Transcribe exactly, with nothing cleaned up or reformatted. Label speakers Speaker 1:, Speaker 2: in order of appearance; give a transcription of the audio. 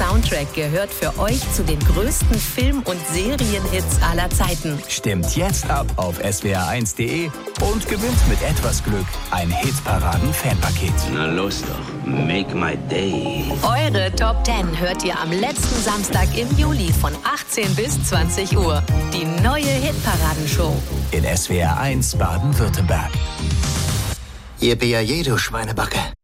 Speaker 1: Soundtrack gehört für euch zu den größten Film- und Serienhits aller Zeiten.
Speaker 2: Stimmt jetzt ab auf s w r eins punkt de und gewinnt mit etwas Glück ein Hitparaden-Fanpaket.
Speaker 3: Na los doch, make my day.
Speaker 1: Eure Top zehn hört ihr am letzten Samstag im Juli von achtzehn bis zwanzig Uhr. Die neue Hitparadenshow.
Speaker 2: In S W R eins Baden-Württemberg.
Speaker 4: Yippie, du Schweinebacke.